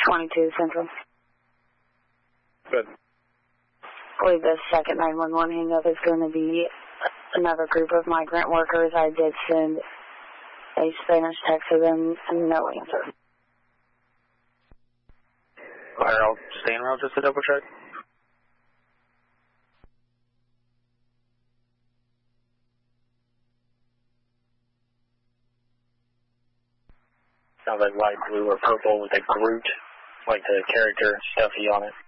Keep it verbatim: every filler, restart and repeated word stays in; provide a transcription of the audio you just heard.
twenty-two Central. Good. I believe the second nine one one hang-up is going to be another group of migrant workers. I did send a Spanish text to them and no answer. Alright, I'll stay en route just to double check. Sounds like light blue or purple with a Groot, like the character stuffy on it.